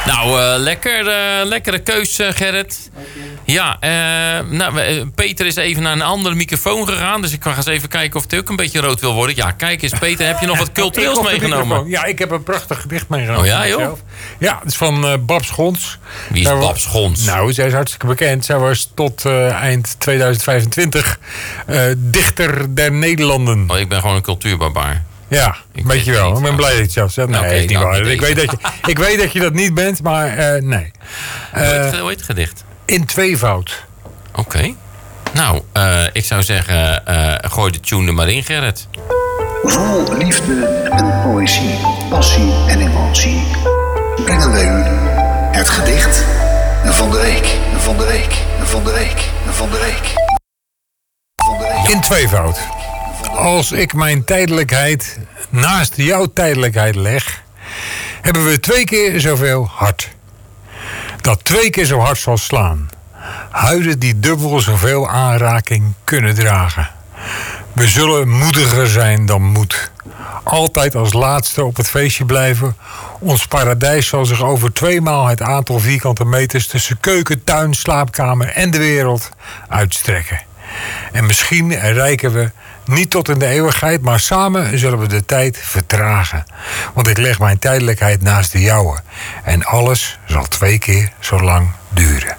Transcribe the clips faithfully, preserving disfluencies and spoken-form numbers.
Nou, uh, lekker, uh, lekkere keus, uh, Gerrit. Ja, uh, nou, uh, Peter is even naar een andere microfoon gegaan. Dus ik ga eens even kijken of hij ook een beetje rood wil worden. Ja, kijk eens, Peter, heb je nog wat cultureels meegenomen? Ja, ik heb een prachtig gedicht meegenomen. Oh ja, joh? Ja, het is van uh, Bab Schons. Wie is Zij Bab Schons? Nou, zij is hartstikke bekend. Zij was tot uh, eind tweeduizend vijfentwintig uh, dichter der Nederlanden. Oh, ik ben gewoon een cultuurbarbaar. Ja, een beetje wel. Ik ben blij dat je het zelf zegt. Nee, okay, is niet waar. Ik weet, dat je, ik weet dat je dat niet bent, maar uh, nee. Uh, hoe, heet, hoe heet het gedicht? In tweevoud. Oké. Okay. Nou, uh, ik zou zeggen, uh, gooi de tune er maar in, Gerrit. Vol liefde en poëzie, passie en emotie brengen wij u het gedicht van de week, van de week, van de week, van de week. Van de week. In tweevoud. Als ik mijn tijdelijkheid naast jouw tijdelijkheid leg, hebben we twee keer zoveel hart. Dat twee keer zo hard zal slaan. Huiden die dubbel zoveel aanraking kunnen dragen. We zullen moediger zijn dan moed. Altijd als laatste op het feestje blijven. Ons paradijs zal zich over tweemaal het aantal vierkante meters tussen keuken, tuin, slaapkamer en de wereld uitstrekken. En misschien reiken we niet tot in de eeuwigheid, maar samen zullen we de tijd vertragen. Want ik leg mijn tijdelijkheid naast de jouwe. En alles zal twee keer zo lang duren.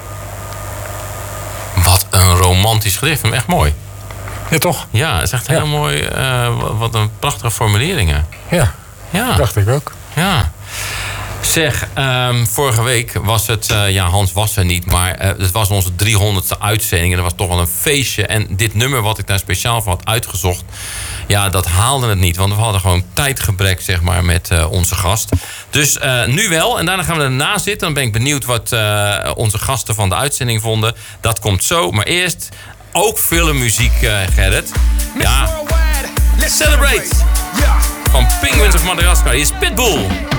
Wat een romantisch gedicht. Echt mooi. Ja, toch? Ja, het is echt heel ja. mooi. Uh, wat een prachtige formuleringen. Ja, ja, dacht ik ook. Ja. Zeg, um, vorige week was het... Uh, ja, Hans was er niet, maar uh, het was onze driehonderdste uitzending. En dat was toch wel een feestje. En dit nummer wat ik daar speciaal voor had uitgezocht... ja, dat haalde het niet. Want we hadden gewoon tijdgebrek, zeg maar, met uh, onze gast. Dus uh, nu wel. En daarna gaan we erna zitten. Dan ben ik benieuwd wat uh, onze gasten van de uitzending vonden. Dat komt zo. Maar eerst ook filmmuziek, uh, Gerrit. Ja. Celebrate! Van Penguins of Madagascar. Hier is Pitbull.